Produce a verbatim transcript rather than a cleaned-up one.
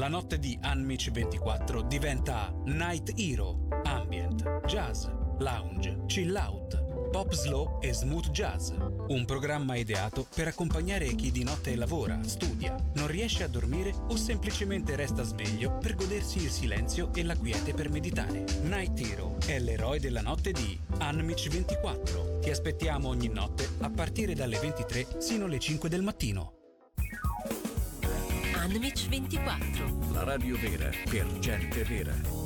La notte di Unmich ventiquattro diventa Night Hero, ambient, jazz, lounge, chill out, pop slow e smooth jazz. Un programma ideato per accompagnare chi di notte lavora, studia, non riesce a dormire o semplicemente resta sveglio per godersi il silenzio e la quiete per meditare. Night Hero è l'eroe della notte di Unmich ventiquattro. Ti aspettiamo ogni notte a partire dalle ventitré sino alle cinque del mattino. Unmich ventiquattro. La radio vera per gente vera.